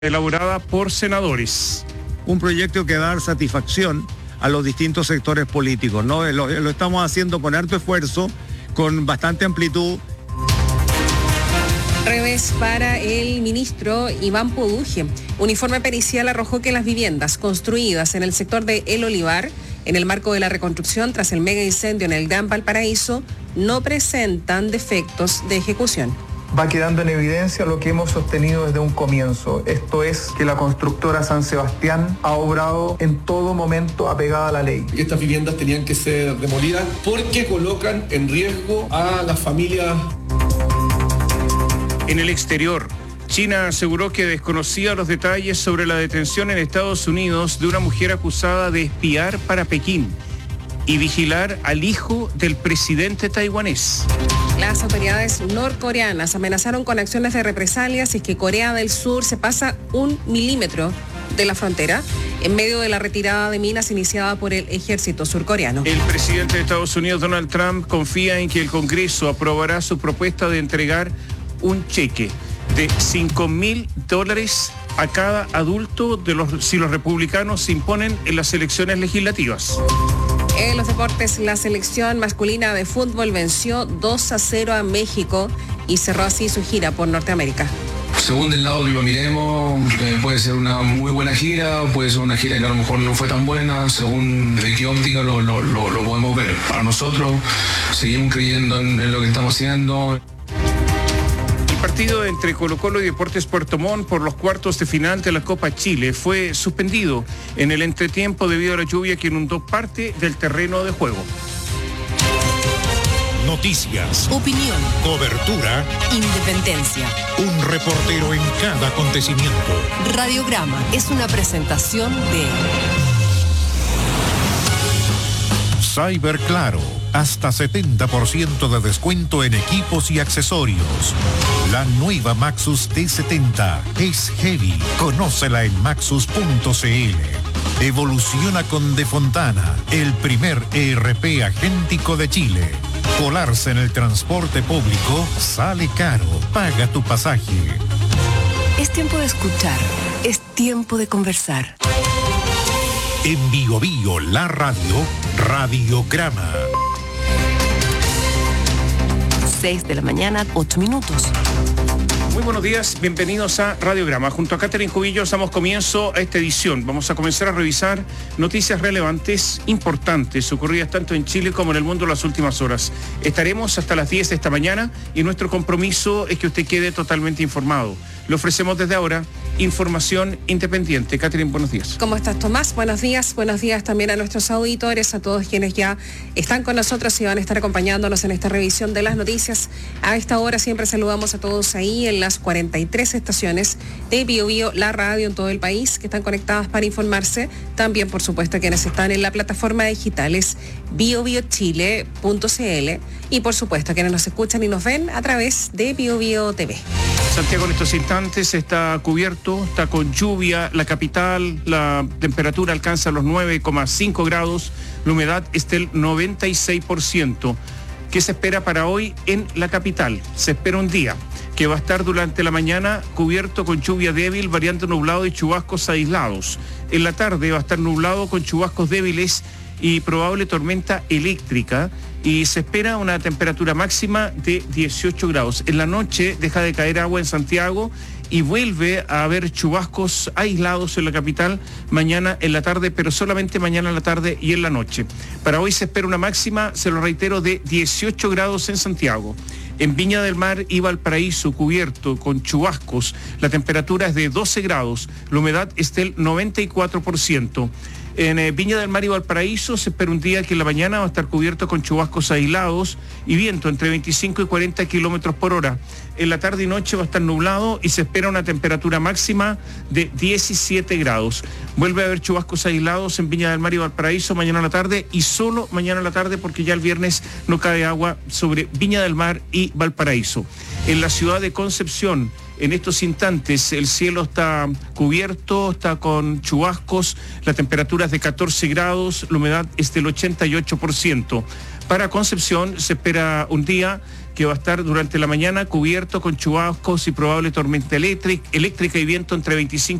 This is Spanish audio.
elaborada por senadores. Un proyecto que va a dar satisfacción a los distintos sectores políticos, ¿no? Lo estamos haciendo con harto esfuerzo, con bastante amplitud. Revés para el ministro Iván Poduje. Un informe pericial arrojó que las viviendas construidas en el sector de El Olivar, en el marco de la reconstrucción tras el mega incendio en el Gran Valparaíso, no presentan defectos de ejecución. Va quedando en evidencia lo que hemos sostenido desde un comienzo. Esto es que la constructora San Sebastián ha obrado en todo momento apegada a la ley. Estas viviendas tenían que ser demolidas porque colocan en riesgo a las familias. En el exterior, China aseguró que desconocía los detalles sobre la detención en Estados Unidos de una mujer acusada de espiar para Pekín y vigilar al hijo del presidente taiwanés. Las autoridades norcoreanas amenazaron con acciones de represalia si es que Corea del Sur se pasa 1 milímetro de la frontera en medio de la retirada de minas iniciada por el ejército surcoreano. El presidente de Estados Unidos, Donald Trump, confía en que el Congreso aprobará su propuesta de entregar un cheque de $5.000 a cada adulto si los republicanos se imponen en las elecciones legislativas. En los deportes, la selección masculina de fútbol venció 2-0 a México y cerró así su gira por Norteamérica. Según del lado que lo miremos, puede ser una muy buena gira, puede ser una gira que a lo mejor no fue tan buena, según de qué óptica lo podemos ver. Para nosotros, seguimos creyendo en lo que estamos haciendo. El partido entre Colo-Colo y Deportes Puerto Montt por los cuartos de final de la Copa Chile fue suspendido en el entretiempo debido a la lluvia que inundó parte del terreno de juego. Noticias, opinión, cobertura, independencia. Un reportero en cada acontecimiento. Radiograma es una presentación de Cyberclaro, hasta 70% de descuento en equipos y accesorios. La nueva Maxus T70 es heavy. Conócela en maxus.cl. Evoluciona con De Fontana, el primer ERP agéntico de Chile. Colarse en el transporte público sale caro. Paga tu pasaje. Es tiempo de escuchar. Es tiempo de conversar. En Bio Bio, la radio, Radiograma. 6 de la mañana, 8 minutos. Muy buenos días, bienvenidos a Radiograma. Junto a Catherine Cubillos damos comienzo a esta edición. Vamos a comenzar a revisar noticias relevantes, importantes, ocurridas tanto en Chile como en el mundo en las últimas horas. Estaremos hasta las 10 de esta mañana y nuestro compromiso es que usted quede totalmente informado. Le ofrecemos desde ahora información independiente. Catherine, buenos días. ¿Cómo estás, Tomás? Buenos días también a nuestros auditores, a todos quienes ya están con nosotros y van a estar acompañándonos en esta revisión de las noticias. A esta hora siempre saludamos a todos ahí en las 43 estaciones de Bio Bio, la radio en todo el país, que están conectadas para informarse. También, por supuesto, quienes están en la plataforma digital es biobiochile.cl y, por supuesto, quienes nos escuchan y nos ven a través de Bio Bio TV. Santiago en estos instantes está cubierto, está con lluvia, la capital, la temperatura alcanza los 9,5 grados, la humedad es del 96%. ¿Qué se espera para hoy en la capital? Se espera un día que va a estar durante la mañana cubierto con lluvia débil, variando nublado y chubascos aislados. En la tarde va a estar nublado con chubascos débiles y probable tormenta eléctrica, y se espera una temperatura máxima de 18 grados. En la noche deja de caer agua en Santiago y vuelve a haber chubascos aislados en la capital mañana en la tarde, pero solamente mañana en la tarde y en la noche. Para hoy se espera una máxima, se lo reitero, de 18 grados en Santiago. En Viña del Mar y Valparaíso, cubierto con chubascos, la temperatura es de 12 grados, la humedad es del 94%. En Viña del Mar y Valparaíso se espera un día que en la mañana va a estar cubierto con chubascos aislados y viento entre 25 y 40 kilómetros por hora. En la tarde y noche va a estar nublado y se espera una temperatura máxima de 17 grados. Vuelve a haber chubascos aislados en Viña del Mar y Valparaíso mañana a la tarde, y solo mañana a la tarde porque ya el viernes no cae agua sobre Viña del Mar y Valparaíso. En la ciudad de Concepción, en estos instantes el cielo está cubierto, está con chubascos, la temperatura es de 14 grados, la humedad es del 88%. Para Concepción se espera un día que va a estar durante la mañana cubierto con chubascos y probable tormenta eléctrica y viento entre 25